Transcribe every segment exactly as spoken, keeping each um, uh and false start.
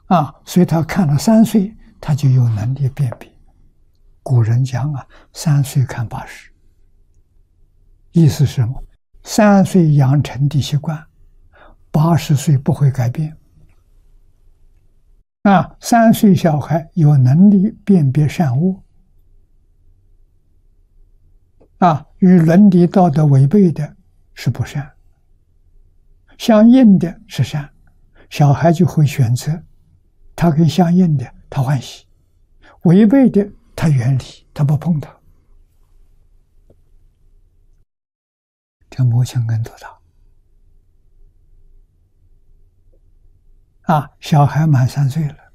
啊，所以他看了三岁，他就有能力辨别。古人讲啊，三岁看八十，意思是什么？三岁养成的习惯，八十岁不会改变。啊，三岁小孩有能力辨别善恶，啊，与伦理道德违背的是不善，相应的是善，小孩就会选择，他跟相应的他欢喜，违背的他远离，他不碰他。这母亲恩多大啊！小孩满三岁了，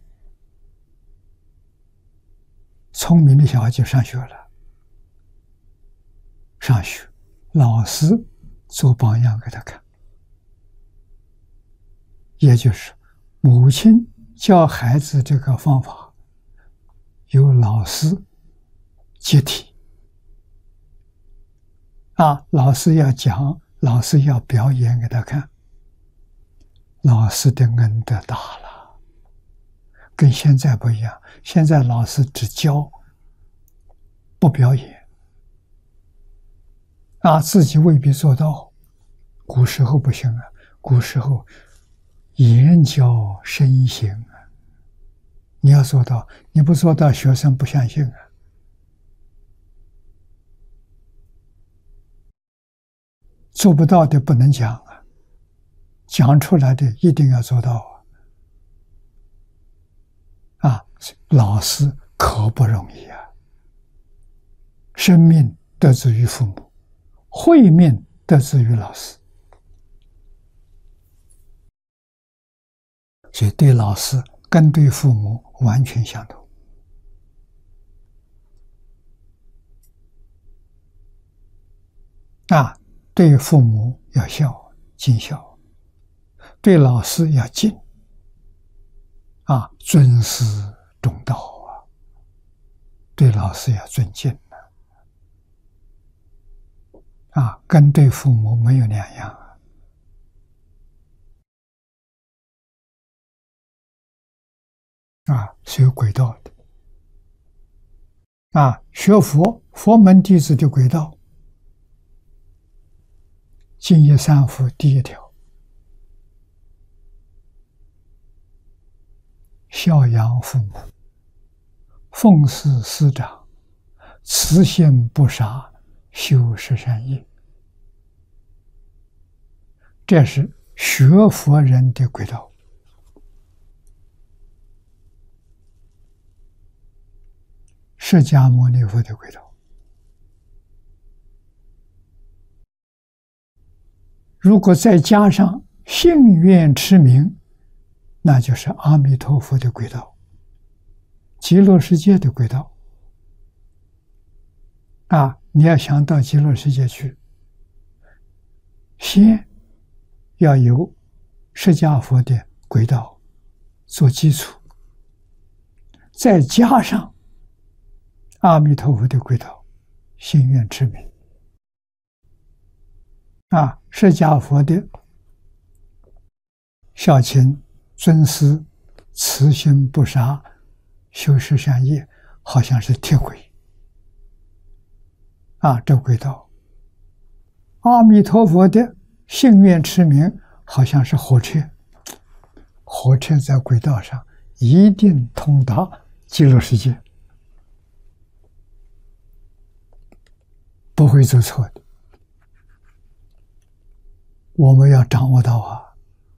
聪明的小孩就上学了。上学，老师做榜样给他看，也就是母亲教孩子这个方法，由老师接替。啊，老师要讲，老师要表演给他看，老师的恩德大了，跟现在不一样。现在老师只教，不表演，啊，自己未必做到。古时候不行啊，古时候言教身行啊，你要做到，你不做到，学生不相信啊。做不到的不能讲啊，讲出来的一定要做到啊！啊，老师可不容易啊！生命得自于父母，慧命得自于老师，所以对老师跟对父母完全相同。啊，对父母要孝尽孝，对老师要敬，啊，尊师重道啊，对老师要尊敬啊，啊，跟对父母没有两样啊。啊，是有轨道的。啊，学佛，佛门弟子的轨道，净业三福第一条，孝养父母，奉事师长，慈心不杀，修十善业。这是学佛人的轨道。释迦牟尼佛的轨道。如果再加上信愿持名，那就是阿弥陀佛的轨道，极乐世界的轨道。啊，你要想到极乐世界去，先要有释迦佛的轨道做基础，再加上阿弥陀佛的轨道，信愿持名。啊，释迦佛的孝亲、尊师、慈心不杀、修十善业，好像是铁轨。啊，这轨道。阿弥陀佛的信愿持名，好像是火车。火车在轨道上一定通达极乐世界，不会走错的。我们要掌握到啊，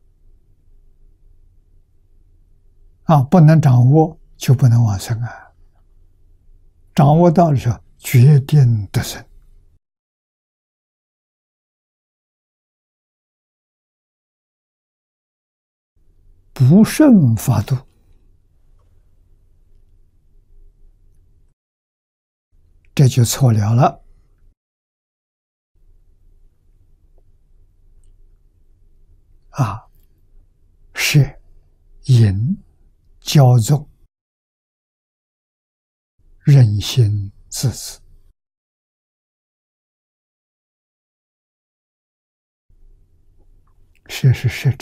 啊，不能掌握就不能往生啊。掌握到的时候，决定得生。不胜法度，这就错了了。啊，是淫骄纵，任心自恣，是是实质。